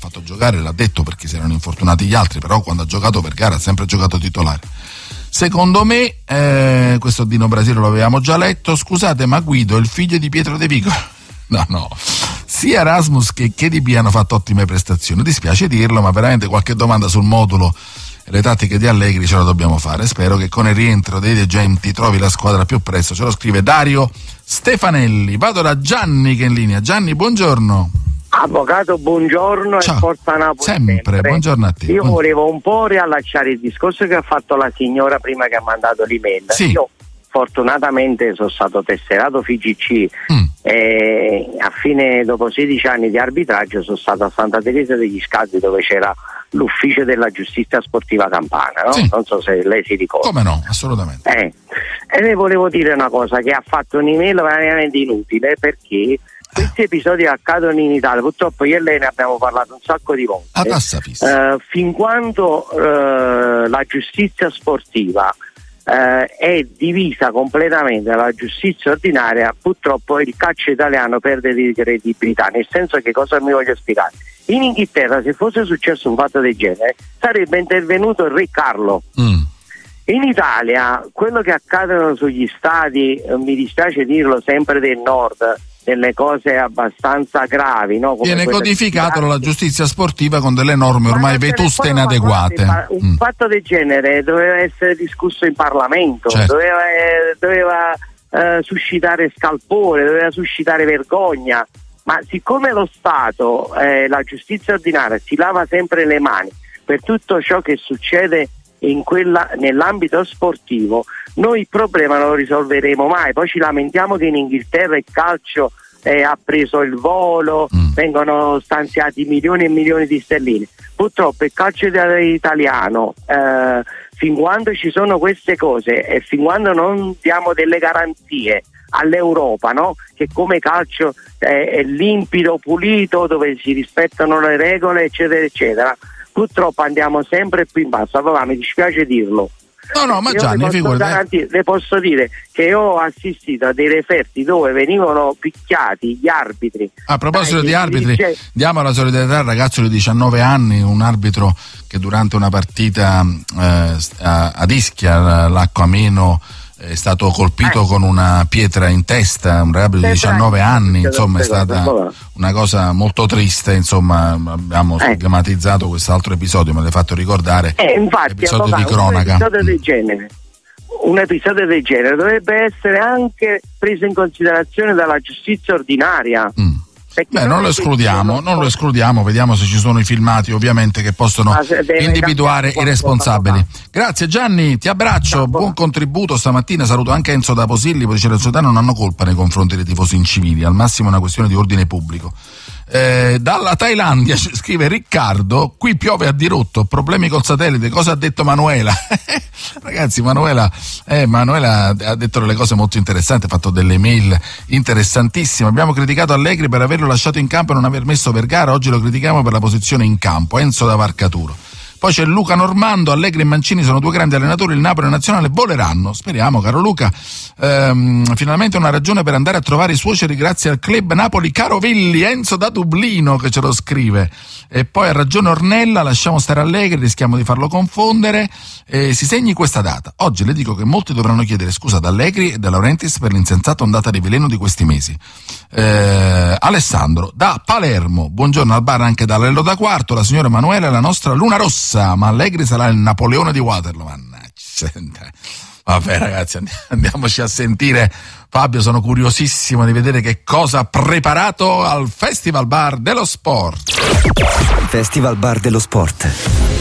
fatto giocare, l'ha detto perché si erano infortunati gli altri, però quando ha giocato per gara ha sempre giocato titolare. Secondo me, questo Dino Brasile lo avevamo già letto, scusate ma Guido è il figlio di Pietro De Vico? No, sia Erasmus che KDB hanno fatto ottime prestazioni, dispiace dirlo, ma veramente qualche domanda sul modulo e le tattiche di Allegri ce la dobbiamo fare. Spero che con il rientro dei dirigenti trovi la squadra più presto. Ce lo scrive Dario Stefanelli. Vado da Gianni che è in linea. Gianni, buongiorno. Avvocato, buongiorno. Ciao. E forza Napoli Sempre, buongiorno a te. Io volevo un po' riallacciare il discorso che ha fatto la signora prima che ha mandato l'email. Sì. Io fortunatamente sono stato tesserato FIGC e dopo 16 anni di arbitraggio sono stato a Santa Teresa degli Scaldi, dove c'era l'ufficio della giustizia sportiva campana, no? Sì. Non so se lei si ricorda. Come no, assolutamente. E le volevo dire una cosa, che ha fatto un'email veramente inutile, perché questi episodi accadono in Italia, purtroppo io e lei ne abbiamo parlato un sacco di volte, fin quando la giustizia sportiva è divisa completamente dalla giustizia ordinaria, purtroppo il calcio italiano perde di credibilità, nel senso che cosa mi voglio spiegare? In Inghilterra, se fosse successo un fatto del genere, sarebbe intervenuto il re Carlo. In Italia, quello che accadono sugli stadi, mi dispiace dirlo, sempre del nord, delle cose abbastanza gravi, no? Come viene codificato dalla giustizia sportiva con delle norme ormai vetuste e inadeguate. Un fatto del genere doveva essere discusso in Parlamento, certo. doveva suscitare scalpore, doveva suscitare vergogna, ma siccome lo Stato, la giustizia ordinaria, si lava sempre le mani per tutto ciò che succede nell'ambito sportivo, noi il problema non lo risolveremo mai. Poi ci lamentiamo che in Inghilterra il calcio ha preso il volo, vengono stanziati milioni e milioni di sterline. Purtroppo il calcio italiano, fin quando ci sono queste cose e fin quando non diamo delle garanzie all'Europa, no? Che come calcio è limpido, pulito, dove si rispettano le regole, eccetera eccetera, purtroppo andiamo sempre più in basso. Allora mi dispiace dirlo. No, ma Gianni, figurati. Le posso dire che ho assistito a dei referti dove venivano picchiati gli arbitri. A proposito di arbitri, diamo la solidarietà al ragazzo di 19 anni, un arbitro che durante una partita ad Ischia, l'Acqua Ameno, è stato colpito con una pietra in testa, un ragazzo di 19 anni, insomma è stata una cosa molto triste, insomma abbiamo stigmatizzato quest'altro episodio, me l'hai fatto ricordare, infatti, episodio di cronaca. Un episodio del genere dovrebbe essere anche preso in considerazione dalla giustizia ordinaria. Beh, non lo escludiamo, vediamo se ci sono i filmati ovviamente che possono individuare i responsabili. Grazie Gianni, ti abbraccio, buon contributo stamattina, saluto anche Enzo da Posillipo, dice: le società non hanno colpa nei confronti dei tifosi incivili, al massimo è una questione di ordine pubblico. Dalla Thailandia scrive Riccardo: qui piove a dirotto, problemi col satellite, cosa ha detto Manuela? Ragazzi, Manuela ha detto delle cose molto interessanti, ha fatto delle mail interessantissime. Abbiamo criticato Allegri per averlo lasciato in campo e non aver messo Vergara, oggi lo critichiamo per la posizione in campo. Enzo da Varcaturo. Poi c'è Luca Normando: Allegri e Mancini sono due grandi allenatori, il Napoli e la Nazionale voleranno. Speriamo, caro Luca. Finalmente una ragione per andare a trovare i suoceri grazie al club Napoli Carovilli. Enzo da Dublino che ce lo scrive. E poi ha ragione Ornella, lasciamo stare Allegri, rischiamo di farlo confondere. Si segni questa data. Oggi le dico che molti dovranno chiedere scusa ad Allegri e De Laurentiis per l'insensata ondata di veleno di questi mesi. Alessandro da Palermo: buongiorno al bar anche da Lello da Quarto, la signora Emanuela è la nostra luna rossa, ma Allegri sarà il Napoleone di Waterloo. Mannaggia. Vabbè ragazzi, andiamoci a sentire Fabio, sono curiosissimo di vedere che cosa ha preparato al Festival Bar dello Sport. Festival Bar dello Sport.